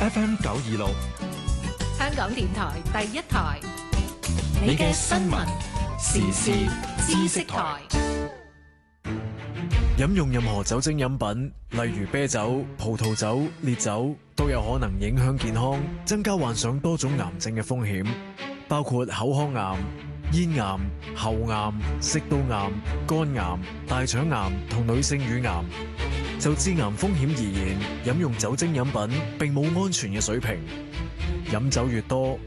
FM 926， 香港電台第一台， 你嘅新聞時事知識台。飲用任何酒精飲品，例如啤酒、葡萄酒、烈酒，都有可能影響健康，增加患上多種癌症嘅風險，包括口腔癌、咽癌、喉癌、食道癌、肝癌、大腸癌同女性乳癌。就致癌風險而言，飲用酒精飲品並冇安全嘅水平，飲酒越多，